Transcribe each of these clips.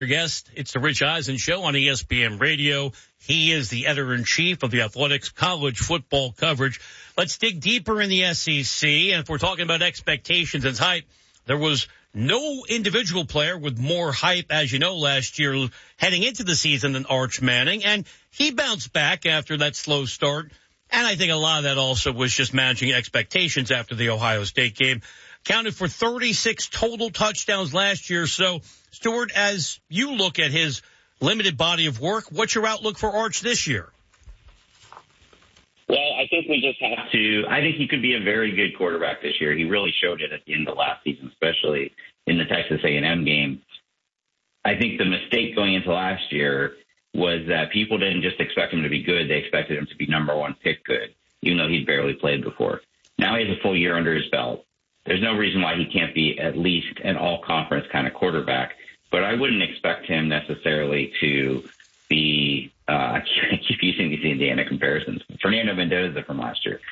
Guest. It's the Rich Eisen Show on ESPN Radio. He is the editor-in-chief of the Athletics college football coverage. Let's dig deeper in the SEC. And if we're talking about expectations and hype, there was no individual player with more hype, as you know, last year heading into the season than Arch Manning. And he bounced back after that slow start. And I think a lot of that also was just managing expectations after the Ohio State game. Counted for 36 total touchdowns last year. So, Stuart, as you look at his limited body of work, what's your outlook for Arch this year? Well, I think we just have to – I think he could be a very good quarterback this year. He really showed it at the end of last season, especially in the Texas A&M game. I think the mistake going into last year was that people didn't just expect him to be good. They expected him to be number one pick good, even though he'd barely played before. Now he has a full year under his belt. There's no reason why he can't be at least an all-conference kind of quarterback, but I wouldn't expect him necessarily to be I keep using these Indiana comparisons. Fernando Mendoza from last year.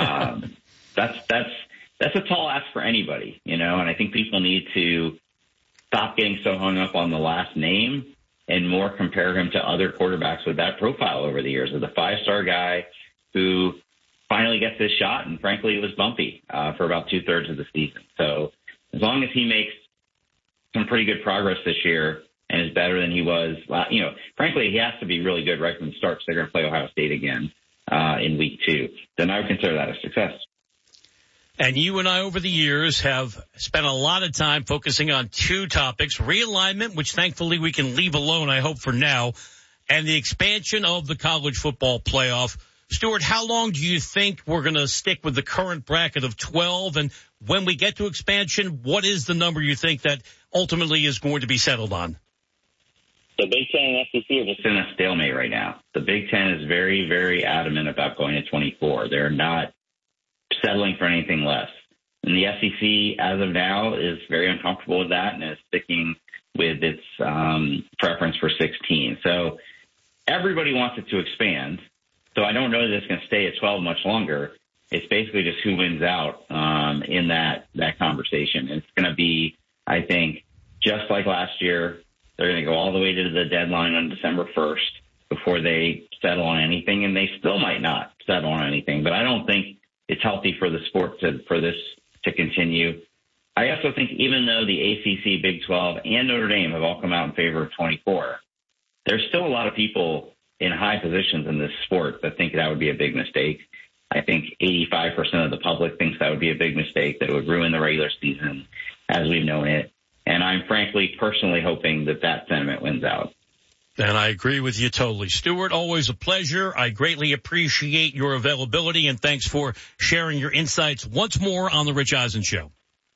That's a tall ask for anybody, you know, and I think people need to stop getting so hung up on the last name and more compare him to other quarterbacks with that profile over the years. As a five-star guy who finally gets his shot, and frankly, it was bumpy for about two-thirds of the season. So as long as he makes some pretty good progress this year and is better than he was, you know, frankly, he has to be really good right from the start because they're going to play Ohio State again in week 2. Then I would consider that a success. And you and I over the years have spent a lot of time focusing on two topics, realignment, which thankfully we can leave alone, I hope, for now, and the expansion of the college football playoff. Stuart, how long do you think we're going to stick with the current bracket of 12? And when we get to expansion, what is the number you think that ultimately is going to be settled on? The Big Ten and SEC are just in a stalemate right now. The Big Ten is very, very adamant about going to 24. They're not settling for anything less. And the SEC, as of now, is very uncomfortable with that and is sticking with its preference for 16. So everybody wants it to expand. So I don't know that it's going to stay at 12 much longer. It's basically just who wins out in that conversation. It's going to be, I think, just like last year, they're going to go all the way to the deadline on December 1st before they settle on anything, and they still might not settle on anything. But I don't think it's healthy for the sport for this to continue. I also think even though the ACC, Big 12, and Notre Dame have all come out in favor of 24, there's still a lot of people in high positions in this sport that think that would be a big mistake. I think 85% of the public thinks that would be a big mistake, that it would ruin the regular season as we've known it. And I'm frankly, personally hoping that that sentiment wins out. And I agree with you totally. Stuart, always a pleasure. I greatly appreciate your availability, and thanks for sharing your insights once more on The Rich Eisen Show.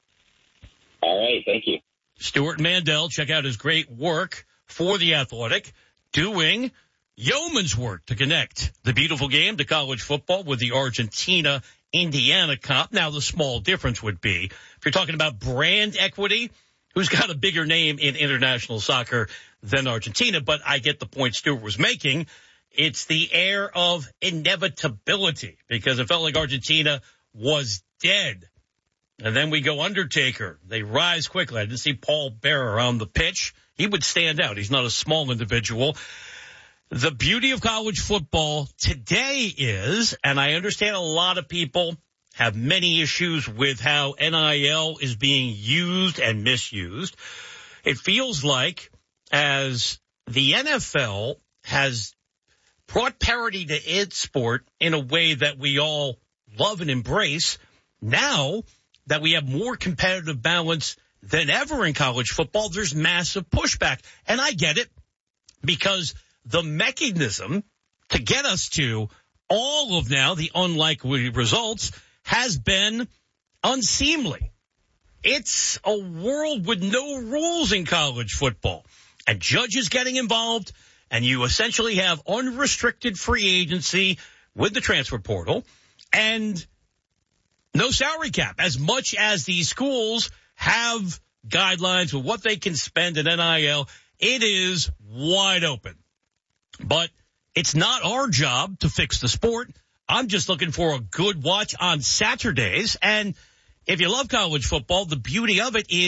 All right, thank you. Stuart Mandel, check out his great work for The Athletic, doing yeoman's work to connect the beautiful game to college football with the Argentina-Indiana Cup. Now, the small difference would be, if you're talking about brand equity, who's got a bigger name in international soccer than Argentina? But I get the point Stuart was making. It's the air of inevitability, because it felt like Argentina was dead. And then we go Undertaker. They rise quickly. I didn't see Paul Bearer on the pitch. He would stand out. He's not a small individual. The beauty of college football today is, and I understand a lot of people have many issues with how NIL is being used and misused. It feels like as the NFL has brought parity to its sport in a way that we all love and embrace, now that we have more competitive balance than ever in college football, there's massive pushback. And I get it, because the mechanism to get us to all of now the unlikely results has been unseemly. It's a world with no rules in college football, and judges getting involved, and you essentially have unrestricted free agency with the transfer portal and no salary cap. As much as these schools have guidelines with what they can spend in NIL, it is wide open. But it's not our job to fix the sport. I'm just looking for a good watch on Saturdays. And if you love college football, the beauty of it is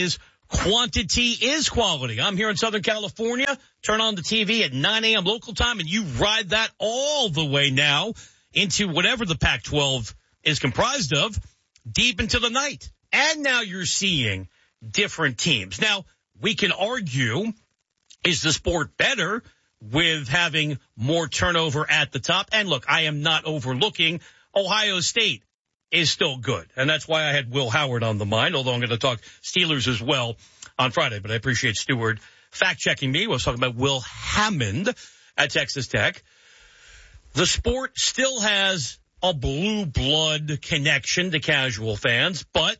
quantity is quality. I'm here in Southern California. Turn on the TV at 9 a.m. local time, and you ride that all the way now into whatever the Pac-12 is comprised of, deep into the night. And now you're seeing different teams. Now, we can argue, is the sport better with having more turnover at the top? And look, I am not overlooking Ohio State is still good. And that's why I had Will Howard on the mind, although I'm going to talk Steelers as well on Friday. But I appreciate Stewart fact-checking me. I was talking about Will Hammond at Texas Tech. The sport still has a blue blood connection to casual fans, but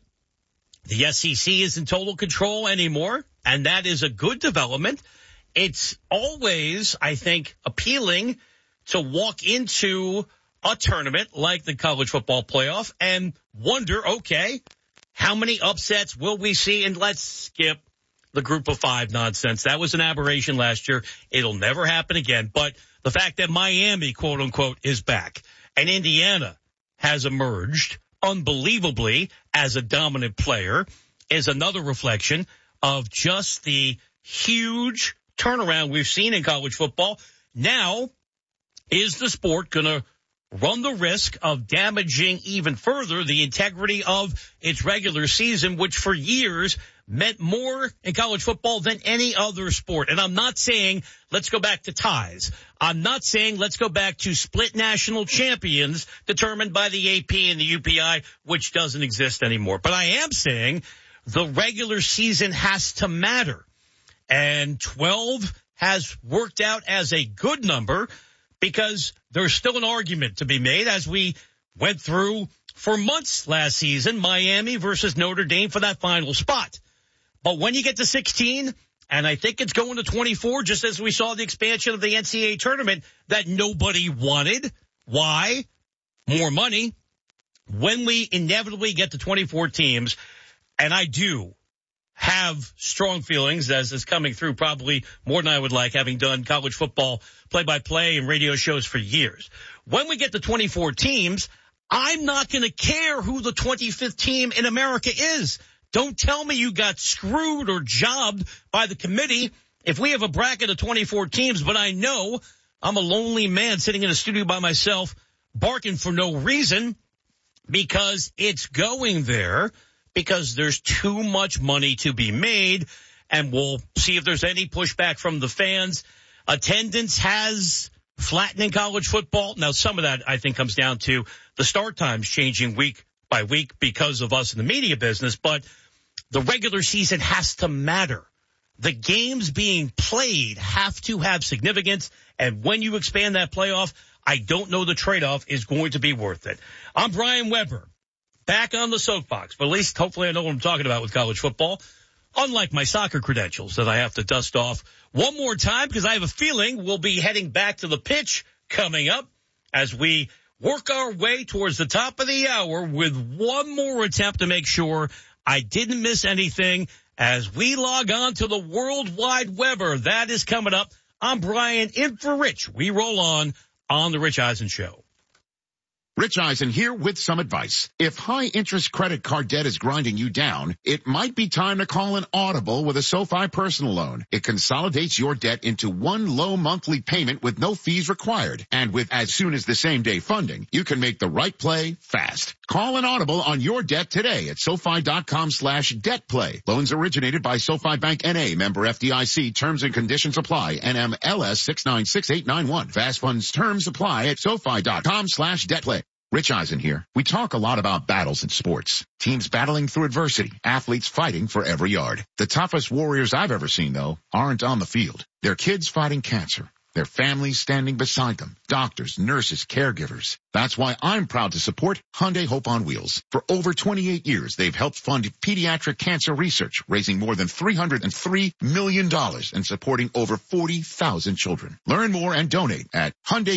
the SEC is in total control anymore, and that is a good development. It's always, I think, appealing to walk into a tournament like the college football playoff and wonder, okay, how many upsets will we see? And let's skip the group of five nonsense. That was an aberration last year. It'll never happen again. But the fact that Miami, quote unquote, is back and Indiana has emerged unbelievably as a dominant player is another reflection of just the huge turnaround we've seen in college football. Now, is the sport going to run the risk of damaging even further the integrity of its regular season, which for years meant more in college football than any other sport? And I'm not saying let's go back to ties. I'm not saying let's go back to split national champions determined by the AP and the UPI, which doesn't exist anymore. But I am saying the regular season has to matter. And 12 has worked out as a good number because there's still an argument to be made, as we went through for months last season, Miami versus Notre Dame for that final spot. But when you get to 16, and I think it's going to 24, just as we saw the expansion of the NCAA tournament that nobody wanted. Why? More money. When we inevitably get to 24 teams, and I do have strong feelings, as is coming through probably more than I would like, having done college football play-by-play and radio shows for years. When we get to 24 teams, I'm not going to care who the 25th team in America is. Don't tell me you got screwed or jobbed by the committee if we have a bracket of 24 teams, but I know I'm a lonely man sitting in a studio by myself barking for no reason because it's going there. Because there's too much money to be made, and we'll see if there's any pushback from the fans. Attendance has flattened in college football. Now, some of that, I think, comes down to the start times changing week by week because of us in the media business, but the regular season has to matter. The games being played have to have significance, and when you expand that playoff, I don't know the trade-off is going to be worth it. I'm Brian Weber. Back on the soapbox, but at least hopefully I know what I'm talking about with college football. Unlike my soccer credentials that I have to dust off one more time because I have a feeling we'll be heading back to the pitch coming up as we work our way towards the top of the hour with one more attempt to make sure I didn't miss anything as we log on to the World Wide Weber. That is coming up. I'm Brian in for Rich. We roll on The Rich Eisen Show. Rich Eisen here with some advice. If high-interest credit card debt is grinding you down, it might be time to call an Audible with a SoFi personal loan. It consolidates your debt into one low monthly payment with no fees required. And with as soon as the same-day funding, you can make the right play fast. Call an Audible on your debt today at SoFi.com/debtplay. Loans originated by SoFi Bank N.A., member FDIC. Terms and conditions apply. NMLS 696891. Fast funds terms apply at SoFi.com/debtplay. Rich Eisen here. We talk a lot about battles in sports. Teams battling through adversity. Athletes fighting for every yard. The toughest warriors I've ever seen, though, aren't on the field. They're kids fighting cancer. Their families standing beside them. Doctors, nurses, caregivers. That's why I'm proud to support Hyundai Hope on Wheels. For over 28 years, they've helped fund pediatric cancer research, raising more than $303 million and supporting over 40,000 children. Learn more and donate at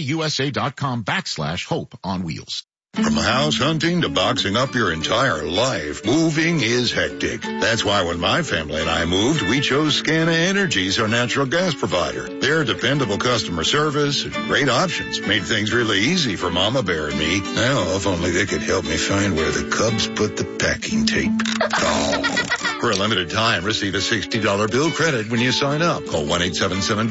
HyundaiUSA.com/Hope on Wheels. From house hunting to boxing up your entire life, moving is hectic. That's why when my family and I moved, we chose Scana Energy as our natural gas provider. Their dependable customer service and great options made things really easy for Mama Bear and me. Now, if only they could help me find where the Cubs put the packing tape. Oh. For a limited time, receive a $60 bill credit when you sign up. Call 1-877